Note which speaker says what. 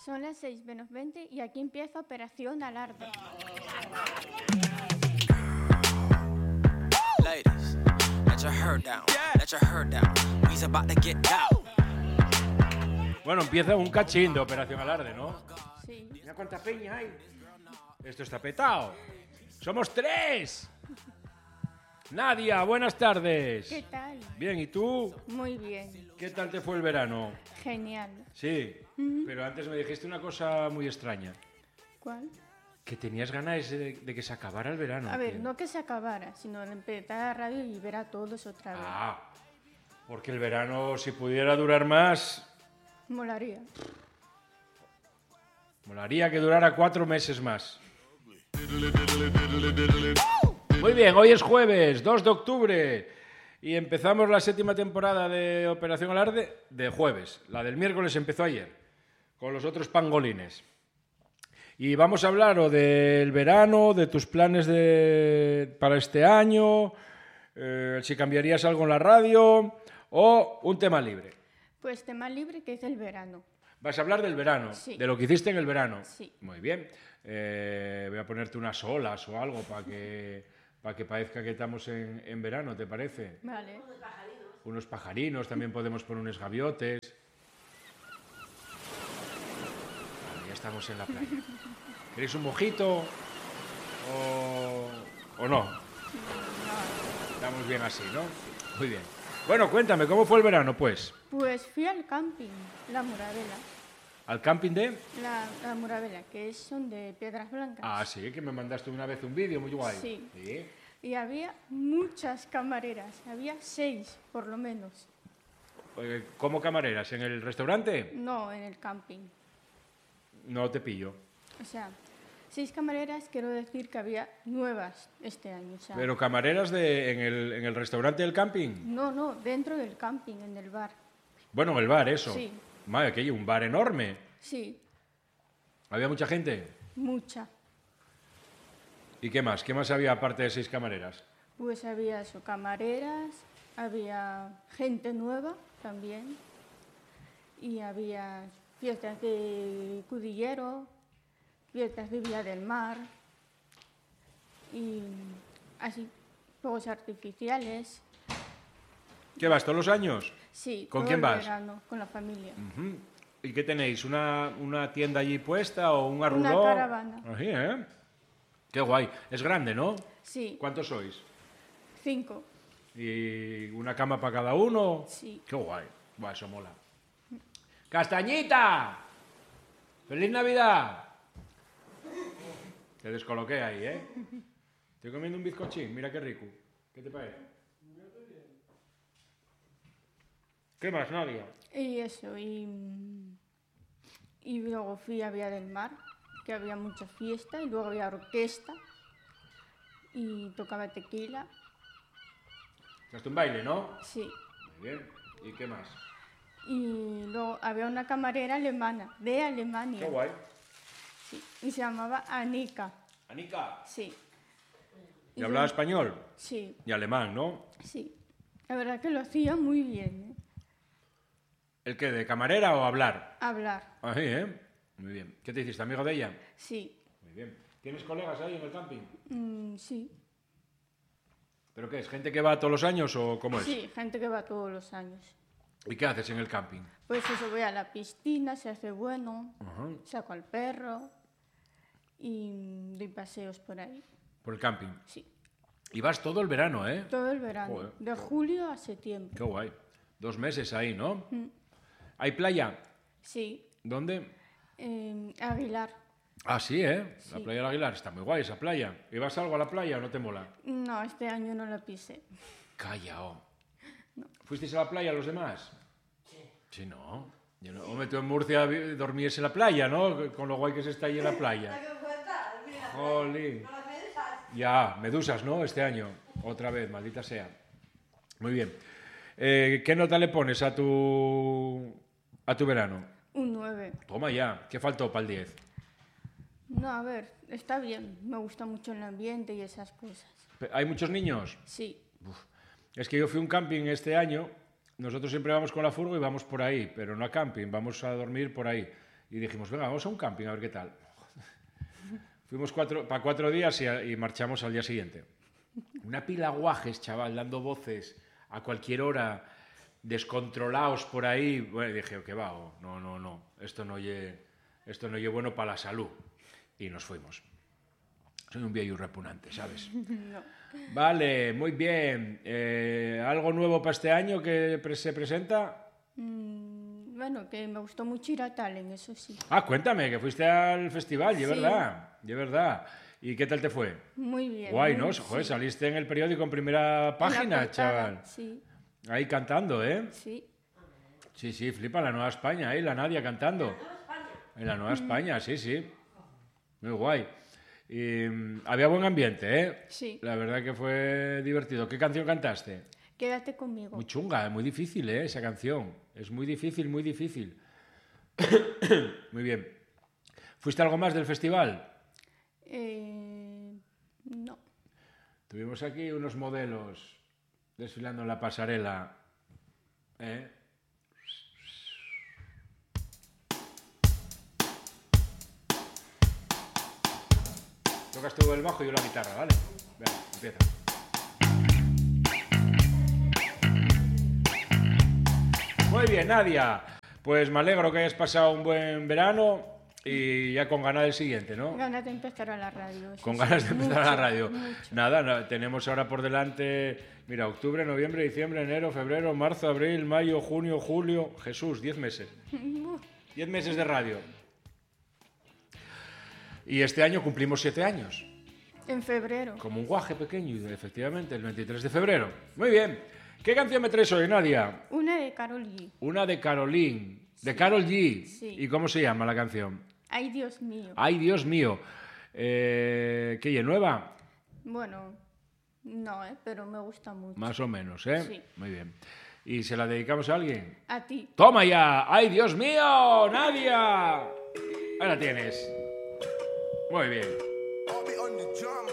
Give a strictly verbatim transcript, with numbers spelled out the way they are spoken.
Speaker 1: Son las seis menos veinte y aquí empieza Operación Alarde.
Speaker 2: Ladies, let your hair down, let your hair down. We's about to get down.
Speaker 3: Bueno, empieza un cachín de Operación Alarde, ¿no?
Speaker 1: Sí.
Speaker 3: Mira cuánta peña hay. Esto está petado. ¡Somos tres! Nadia, buenas tardes.
Speaker 1: ¿Qué tal?
Speaker 3: Bien, ¿y tú?
Speaker 1: Muy bien.
Speaker 3: ¿Qué tal te fue el verano?
Speaker 1: Genial.
Speaker 3: Sí, pero antes me dijiste una cosa muy extraña.
Speaker 1: ¿Cuál?
Speaker 3: Que tenías ganas de, de que se acabara el verano.
Speaker 1: A ver,
Speaker 3: tío.
Speaker 1: no que se acabara, sino de empezar la radio y ver a todos otra vez.
Speaker 3: Ah, porque el verano, si pudiera durar más,
Speaker 1: Molaría.
Speaker 3: molaría que durara cuatro meses más. Muy bien, hoy es jueves, dos de octubre, y empezamos la séptima temporada de Operación Alarde de jueves. La del miércoles empezó ayer, con los otros pangolines. Y vamos a hablar o del verano, de tus planes de, para este año, eh, si cambiarías algo en la radio, o un tema libre.
Speaker 1: Pues tema libre que es el verano.
Speaker 3: Vas a hablar del verano,
Speaker 1: Sí.
Speaker 3: de lo que hiciste en el verano.
Speaker 1: Sí.
Speaker 3: Muy bien. Eh, voy a ponerte unas olas o algo para que, para que parezca que estamos en, en verano, ¿te parece?
Speaker 1: Vale.
Speaker 3: Unos pajarinos, también podemos poner unos gaviotes. Vale, ya estamos en la playa. ¿Queréis un mojito o, o no? Estamos bien así, ¿no? Muy bien. Bueno, cuéntame, ¿cómo fue el verano, pues?
Speaker 1: Pues fui al camping, la Muravela.
Speaker 3: ¿Al camping de...?
Speaker 1: La, la Muravela, que es, son de Piedras Blancas.
Speaker 3: Ah, sí, que me mandaste una vez un vídeo muy guay.
Speaker 1: Sí.
Speaker 3: ¿Sí?
Speaker 1: Y había muchas camareras, había seis por lo menos.
Speaker 3: Eh, ¿Cómo camareras? ¿En el restaurante?
Speaker 1: No, en el camping.
Speaker 3: No te pillo.
Speaker 1: O sea, seis camareras, quiero decir que había nuevas este año. O sea,
Speaker 3: ¿Pero camareras de, en, el, en el restaurante del camping?
Speaker 1: no, no, dentro del camping, en el bar.
Speaker 3: Bueno, en el bar, eso.
Speaker 1: Sí.
Speaker 3: Madre, que hay un bar enorme.
Speaker 1: Sí,
Speaker 3: ¿Había mucha gente?
Speaker 1: mucha.
Speaker 3: ¿Y qué más? ¿Qué más había aparte de seis camareras?
Speaker 1: Pues había eso, camareras, había gente nueva también. Y había fiestas de cudillero, fiestas de Vía del Mar. Y así, fuegos artificiales.
Speaker 3: ¿Qué vas, todos los años?
Speaker 1: Sí,
Speaker 3: ¿Con
Speaker 1: todo
Speaker 3: quién
Speaker 1: el
Speaker 3: vas?
Speaker 1: verano, con la familia.
Speaker 3: Ujú. ¿Y qué tenéis? ¿Una, una tienda allí puesta o un arruló?
Speaker 1: Una caravana.
Speaker 3: Así, ¿eh? Qué guay. Es grande, ¿no?
Speaker 1: Sí,
Speaker 3: ¿Cuántos sois?
Speaker 1: cinco.
Speaker 3: ¿Y una cama para cada uno?
Speaker 1: Sí.
Speaker 3: Qué guay. Buah, eso mola. ¡Castañita! ¡Feliz Navidad! Te descoloqué ahí, ¿eh? Estoy comiendo un bizcochín. Mira qué rico. ¿Qué te parece? ¿Qué más, Nadia?
Speaker 1: Y eso, y, y luego fui a Vía del Mar, que había mucha fiesta, y luego había orquesta, y tocaba tequila,
Speaker 3: ¿Echaste un baile, no?
Speaker 1: sí.
Speaker 3: Muy bien. ¿Y qué más?
Speaker 1: Y luego había una camarera alemana, de Alemania,
Speaker 3: Qué guay.
Speaker 1: sí, y se llamaba Anika,
Speaker 3: Anika.
Speaker 1: sí.
Speaker 3: ¿Y hablaba español?
Speaker 1: Sí,
Speaker 3: Y alemán, ¿no?
Speaker 1: sí. La verdad que lo hacía muy bien, ¿eh?
Speaker 3: ¿El qué? ¿De camarera o hablar?
Speaker 1: Hablar,
Speaker 3: Ahí, ¿eh? Muy bien. ¿Qué te hiciste, amigo de ella?
Speaker 1: sí,
Speaker 3: Muy bien. ¿Tienes colegas ahí en el camping?
Speaker 1: mm, sí.
Speaker 3: ¿Pero qué es? ¿Gente que va todos los años o cómo es?
Speaker 1: Sí, gente que va todos los años.
Speaker 3: ¿Y qué haces en el camping?
Speaker 1: Pues eso, voy a la piscina, se hace bueno,
Speaker 3: Ajá.
Speaker 1: saco al perro y doy paseos por ahí.
Speaker 3: Por el camping.
Speaker 1: Sí,
Speaker 3: Y vas todo el verano, ¿eh?
Speaker 1: todo el verano,
Speaker 3: Joder.
Speaker 1: de julio a septiembre.
Speaker 3: Qué guay. Dos meses ahí, ¿no?
Speaker 1: Mm.
Speaker 3: ¿Hay playa?
Speaker 1: Sí,
Speaker 3: ¿Dónde?
Speaker 1: en Aguilar.
Speaker 3: Ah, sí, ¿eh? La
Speaker 1: Sí.
Speaker 3: playa del Aguilar. Está muy guay esa playa. ¿Y vas algo a la playa o no te mola?
Speaker 1: No, este año no la pisé.
Speaker 3: Calla, oh. ¿Fuisteis a la playa los demás? Sí. Sí, no. Yo no. Hombre, tú en Murcia vi- dormías en la playa, ¿no? Con lo guay que se está ahí en la playa. Jolín. Ya, medusas, ¿no? Este año. Otra vez, maldita sea. Muy bien. Eh, ¿Qué nota le pones a tu, a tu verano?
Speaker 1: Un nueve.
Speaker 3: Toma ya. ¿Qué faltó para el diez?
Speaker 1: No, a ver, está bien. Me gusta mucho el ambiente y esas cosas.
Speaker 3: ¿Hay muchos niños?
Speaker 1: Sí,
Speaker 3: Uf. Es que yo fui a un camping este año. Nosotros siempre vamos con la furgo y vamos por ahí, pero no a camping, vamos a dormir por ahí. Y dijimos, venga, vamos a un camping a ver qué tal. Fuimos cuatro, para cuatro días y, y marchamos al día siguiente. Una pila de guajes, chaval, dando voces a cualquier hora, descontrolados por ahí. Bueno, dije, ¿qué va? Oh, no, no, no, esto no es esto no es bueno para la salud. Y nos fuimos. Soy un viejo repugnante, ¿sabes?
Speaker 1: No.
Speaker 3: Vale, muy bien. Eh, ¿Algo nuevo para este año que pre se presenta?
Speaker 1: Mm, bueno, que me gustó mucho ir a Tallinn, eso sí.
Speaker 3: Ah, cuéntame, que fuiste al festival, y es
Speaker 1: Sí.
Speaker 3: verdad, y es verdad. ¿Y qué tal te fue?
Speaker 1: Muy bien.
Speaker 3: Guay,
Speaker 1: muy-
Speaker 3: ¿no? Joder,
Speaker 1: sí.
Speaker 3: saliste en el periódico en primera
Speaker 1: En la
Speaker 3: página,
Speaker 1: portada,
Speaker 3: chaval.
Speaker 1: Sí,
Speaker 3: Ahí cantando, ¿eh?
Speaker 1: sí.
Speaker 3: Sí, sí, flipa la Nueva España, ahí la Nadia cantando. En la Nueva España, sí, sí. Muy guay. Y mm, había buen ambiente, ¿eh?
Speaker 1: Sí.
Speaker 3: La verdad que fue divertido. ¿Qué canción cantaste?
Speaker 1: Quédate conmigo.
Speaker 3: Muy chunga, muy difícil, ¿eh? Esa canción. Es muy difícil, muy difícil. Muy bien. ¿Fuiste algo más del festival?
Speaker 1: Eh, no.
Speaker 3: Tuvimos aquí unos modelos desfilando en la pasarela. ¿Eh? Tocas tú el bajo y yo la guitarra, ¿vale? Venga, empieza. Muy bien, Nadia. Pues me alegro que hayas pasado un buen verano y ya con ganas del siguiente, ¿no?
Speaker 1: Ganas de empezar a la radio. eso
Speaker 3: Con
Speaker 1: sí.
Speaker 3: ganas de empezar a la
Speaker 1: Mucho,
Speaker 3: radio.
Speaker 1: mucho.
Speaker 3: Nada, no, tenemos ahora por delante, mira, octubre, noviembre, diciembre, enero, febrero, marzo, abril, mayo, junio, julio. Jesús, diez meses. Diez meses de radio. Y este año cumplimos siete años.
Speaker 1: En febrero.
Speaker 3: Como un guaje pequeño, efectivamente, el veintitrés de febrero. Muy bien. ¿Qué canción me traes hoy, Nadia?
Speaker 1: Una de Karol G.
Speaker 3: Una de Caroline. De Karol G.
Speaker 1: Sí.
Speaker 3: ¿Y cómo se llama la canción?
Speaker 1: Ay, Dios mío.
Speaker 3: Ay, Dios mío. Eh, ¿Qué es nueva?
Speaker 1: Bueno, no, ¿eh? Pero me gusta mucho.
Speaker 3: Más o menos, ¿eh?
Speaker 1: Sí.
Speaker 3: Muy bien. ¿Y se la dedicamos a alguien?
Speaker 1: A ti.
Speaker 3: ¡Toma ya! ¡Ay, Dios mío! ¡Nadia! Ahí la tienes. Muy bien.
Speaker 4: I'll be on the drum.